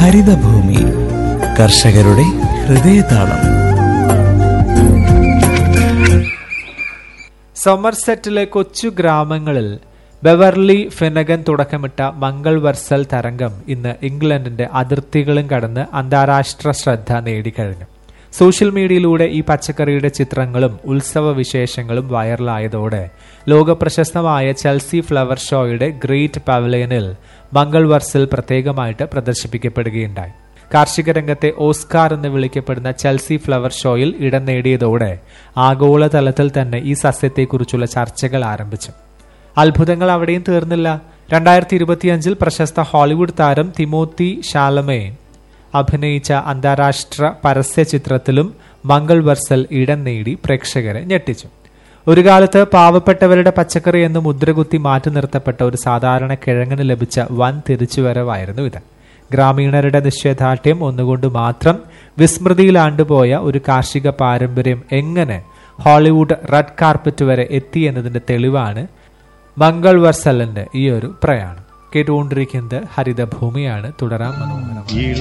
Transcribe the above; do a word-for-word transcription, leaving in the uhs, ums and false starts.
ഹരിതഭൂമി കർഷകരുടെ ഹൃദയതാളം. സോമർസെറ്റിലെ കൊച്ചു ഗ്രാമങ്ങളിൽ ബെവർലി ഫിനഗൻ തുടക്കമിട്ട മംഗൾ വർസൽ തരംഗം ഇന്ന് ഇംഗ്ലണ്ടിന്റെ അതിർത്തികളും കടന്ന് അന്താരാഷ്ട്ര ശ്രദ്ധ നേടിക്കഴിഞ്ഞു. സോഷ്യൽ മീഡിയയിലൂടെ ഈ പച്ചക്കറിയുടെ ചിത്രങ്ങളും ഉത്സവ വിശേഷങ്ങളും വൈറലായതോടെ ലോകപ്രശസ്തമായ ചെൽസി ഫ്ലവർ ഷോയുടെ ഗ്രേറ്റ് പവലിയനിൽ മംഗൾ വർസൽ പ്രത്യേകമായിട്ട് പ്രദർശിപ്പിക്കപ്പെടുകയുണ്ടായി. കാർഷിക രംഗത്തെ ഓസ്കാർ എന്ന് വിളിക്കപ്പെടുന്ന ചെൽസി ഫ്ലവർ ഷോയിൽ ഇടം നേടിയതോടെ ആഗോളതലത്തിൽ തന്നെ ഈ സസ്യത്തെക്കുറിച്ചുള്ള ചർച്ചകൾ ആരംഭിച്ചു. അത്ഭുതങ്ങൾ അവിടെയും തീർന്നില്ല. രണ്ടായിരത്തി ഇരുപത്തിയഞ്ചിൽ പ്രശസ്ത ഹോളിവുഡ് താരം തിമോത്തി ഷാലമേ അഭിനയിച്ച അന്താരാഷ്ട്ര പരസ്യ ചിത്രത്തിലും മംഗൾ വർസൽ ഇടം നേടി പ്രേക്ഷകരെ ഞെട്ടിച്ചു. ഒരു കാലത്ത് പാവപ്പെട്ടവരുടെ പച്ചക്കറി എന്ന് മുദ്രകുത്തി മാറ്റി നിർത്തപ്പെട്ട ഒരു സാധാരണ കിഴങ്ങിന് ലഭിച്ച വൻ തിരിച്ചുവരവായിരുന്നു ഇത്. ഗ്രാമീണരുടെ നിശ്ചയദാർഢ്യം ഒന്നുകൊണ്ട് മാത്രം വിസ്മൃതിയിലാണ്ടുപോയ ഒരു കാർഷിക പാരമ്പര്യം എങ്ങനെ ഹോളിവുഡ് റെഡ് കാർപ്പറ്റ് വരെ എത്തി എന്നതിന്റെ തെളിവാണ് മംഗൾ വർസലിന്റെ ഈ ഒരു പ്രയാണം. കേട്ടുകൊണ്ടിരിക്കുന്നത് ഹരിതഭൂമിയാണ്. തുടരാം മനോഹരമാണ്.